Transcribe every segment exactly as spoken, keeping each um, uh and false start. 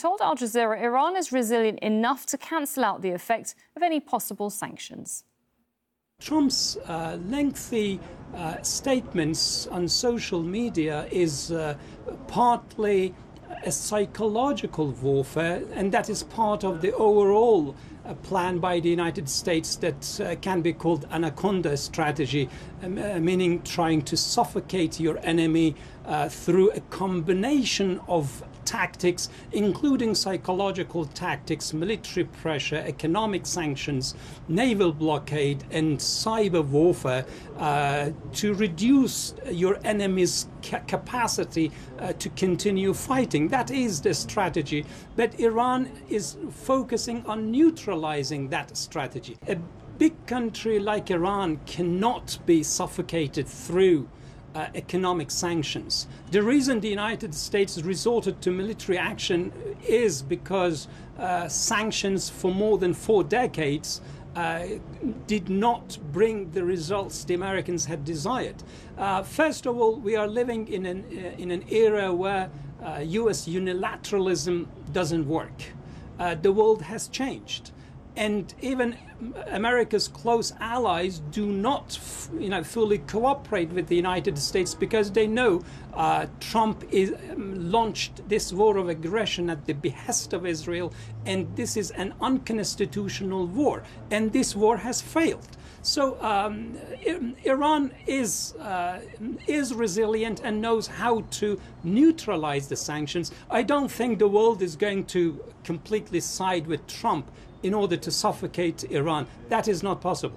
told Al Jazeera Iran is resilient enough to cancel out the effect of any possible sanctions. Trump's uh, lengthy uh, statements on social media is uh, partly a psychological warfare, and that is part of the overall uh, plan by the United States that uh, can be called anaconda strategy, um, uh, meaning trying to suffocate your enemy uh, through a combination of tactics, including psychological tactics, military pressure, economic sanctions, naval blockade, and cyber warfare uh, to reduce your enemy's ca- capacity uh, to continue fighting. That is the strategy. But Iran is focusing on neutralizing that strategy. A big country like Iran cannot be suffocated through Uh, economic sanctions. The reason the United States resorted to military action is because uh, sanctions for more than four decades uh, did not bring the results the Americans had desired. Uh, first of all, we are living in an, uh, in an era where uh, U S unilateralism doesn't work. Uh, the world has changed. And even America's close allies do not, you know, fully cooperate with the United States because they know uh, Trump is, um, launched this war of aggression at the behest of Israel, and this is an unconstitutional war, and this war has failed. So um, Iran is uh, is resilient and knows how to neutralize the sanctions. I don't think the world is going to completely side with Trump in order to suffocate Iran. That is not possible.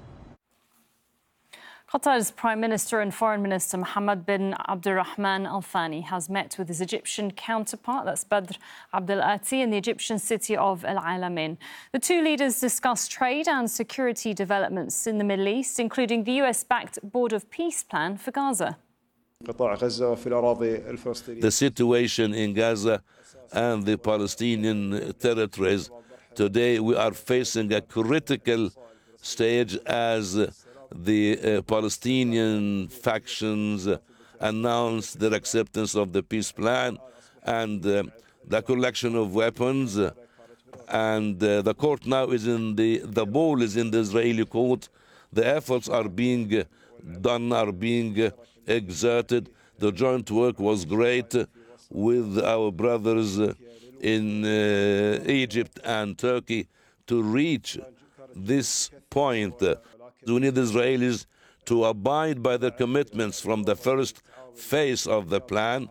Qatar's Prime Minister and Foreign Minister Mohammed bin Abdulrahman Al Thani has met with his Egyptian counterpart, that's Badr Abdel Ati, in the Egyptian city of El Alamein. The two leaders discussed trade and security developments in the Middle East, including the U S-backed Board of Peace plan for Gaza. The situation in Gaza and the Palestinian territories. Today we are facing a critical stage as the uh, Palestinian factions announced their acceptance of the peace plan and uh, the collection of weapons. And uh, the court now is in the, the ball is in the Israeli court. The efforts are being done, are being exerted. The joint work was great with our brothers in uh, Egypt and Turkey to reach this point. We need Israelis to abide by their commitments from the first phase of the plan.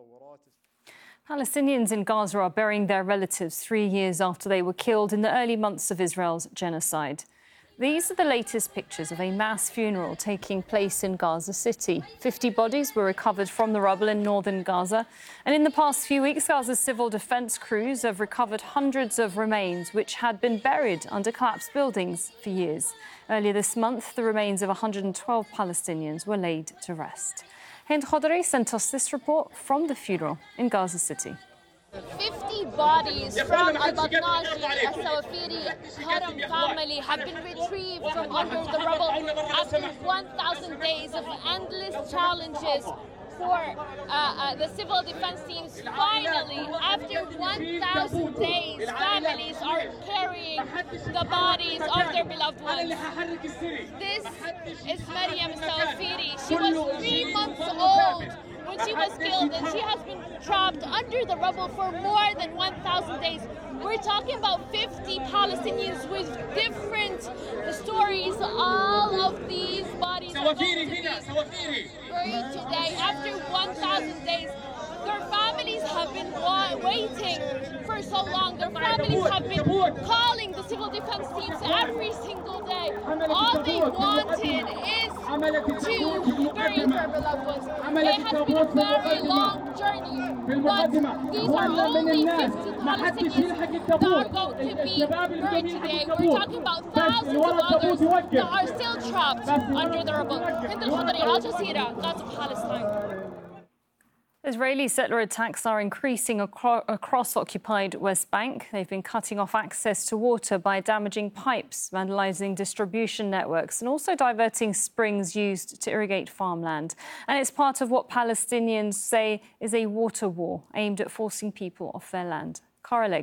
Palestinians in Gaza are burying their relatives three years after they were killed in the early months of Israel's genocide. These are the latest pictures of a mass funeral taking place in Gaza City. fifty bodies were recovered from the rubble in northern Gaza. And in the past few weeks, Gaza's civil defense crews have recovered hundreds of remains which had been buried under collapsed buildings for years. Earlier this month, the remains of one hundred twelve Palestinians were laid to rest. Hind Khodri sent us this report from the funeral in Gaza City. fifty bodies from al-Batnaji, al-Sawafiri, Haram family have been retrieved from under the rubble after one thousand days of endless challenges for uh, uh, the civil defense teams. Finally, after one thousand days, families are carrying the bodies of their beloved ones. This is Maryam Sawafiri. She was three months old when she was killed, and she has been trapped under the rubble for more than one thousand days. We're talking about fifty Palestinians with different stories. All of these bodies are going to be buried today after one thousand days. Their families have been wa- waiting for so long. Their families have been calling the civil defense teams every single day. All they wanted is to bury their beloved ones. It has been a very long journey, but these are only fifty Palestinians that are going to be buried today. We're talking about thousands of others that are still trapped under the rubble. Hind Khodri, Al Jazeera, Gaza, Palestine. Israeli settler attacks are increasing acro- across occupied West Bank. They've been cutting off access to water by damaging pipes, vandalising distribution networks, and also diverting springs used to irrigate farmland. And it's part of what Palestinians say is a water war aimed at forcing people off their land. Cara